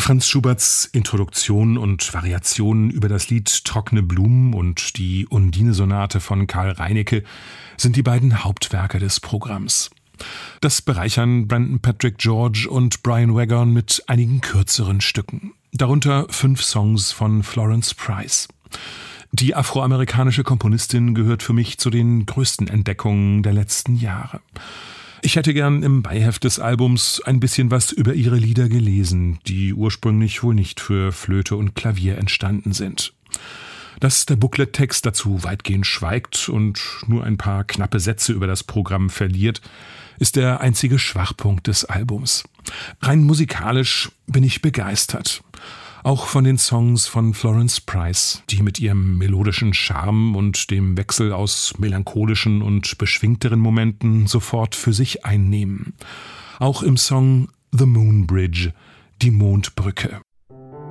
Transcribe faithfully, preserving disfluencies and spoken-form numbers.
Franz Schuberts Introduktion und Variationen über das Lied Trockene Blumen und die Undine-Sonate von Karl Reinecke sind die beiden Hauptwerke des Programms. Das bereichern Brendan Patrick George und Brian Waghorn mit einigen kürzeren Stücken. Darunter fünf Songs von Florence Price. Die afroamerikanische Komponistin gehört für mich zu den größten Entdeckungen der letzten Jahre. Ich hätte gern im Beiheft des Albums ein bisschen was über ihre Lieder gelesen, die ursprünglich wohl nicht für Flöte und Klavier entstanden sind. Dass der Booklet-Text dazu weitgehend schweigt und nur ein paar knappe Sätze über das Programm verliert, ist der einzige Schwachpunkt des Albums. Rein musikalisch bin ich begeistert. Auch von den Songs von Florence Price, die mit ihrem melodischen Charme und dem Wechsel aus melancholischen und beschwingteren Momenten sofort für sich einnehmen. Auch im Song The Moon Bridge, die Mondbrücke.